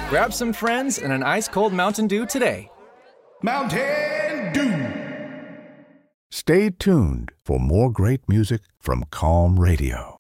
Grab some friends and an ice-cold Mountain Dew today. Mountain Dew. Stay tuned for more great music from Calm Radio.